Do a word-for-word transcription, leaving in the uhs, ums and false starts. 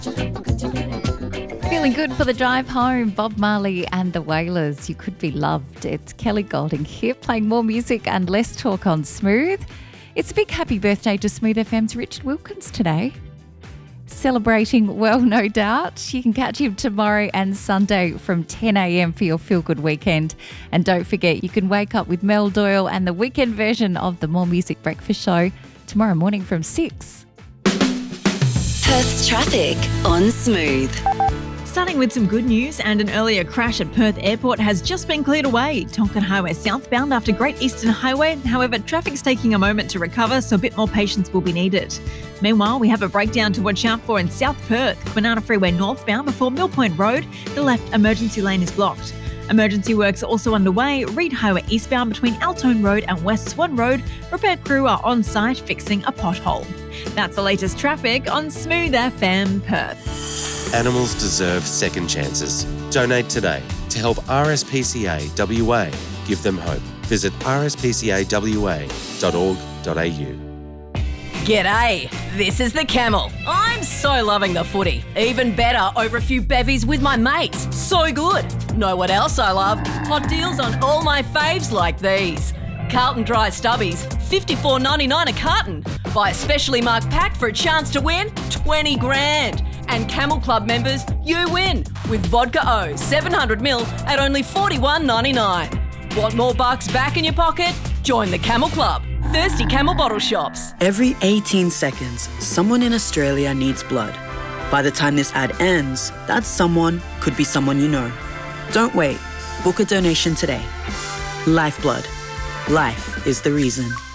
Feeling good for the drive home. Bob Marley and the Wailers. You could be loved. It's Kelly Golding here playing more music and less talk on Smooth. It's a big happy birthday to Smooth F M's Richard Wilkins today. Celebrating well, no doubt. You can catch him tomorrow and Sunday from ten a.m. for your Feel Good weekend. And don't forget, you can wake up with Mel Doyle and the weekend version of the More Music Breakfast Show tomorrow morning from six. Perth's traffic on Smooth. Starting with some good news, and an earlier crash at Perth Airport has just been cleared away. Tonkin Highway southbound after Great Eastern Highway. However, traffic's taking a moment to recover, so a bit more patience will be needed. Meanwhile, we have a breakdown to watch out for in South Perth. Banana Freeway northbound before Mill Point Road. The left emergency lane is blocked. Emergency works are also underway. Reed Highway eastbound between Altone Road and West Swan Road. Repair crew are on site fixing a pothole. That's the latest traffic on Smooth F M Perth. Animals deserve second chances. Donate today to help R S P C A W A give them hope. Visit r s p c a w a dot org dot a u. G'day, this is the Camel. I'm so loving the footy. Even better over a few bevies with my mates. So good. Know what else I love? Hot deals on all my faves like these. Carlton Dry Stubbies, fifty-four ninety-nine a carton. Buy a specially marked pack for a chance to win twenty grand. And Camel Club members, you win with Vodka O seven hundred mil at only forty-one ninety-nine. Want more bucks back in your pocket? Join the Camel Club. Thirsty Camel bottle shops. Every eighteen seconds, someone in Australia needs blood. By the time this ad ends, that someone could be someone you know. Don't wait. Book a donation today. Lifeblood. Life is the reason.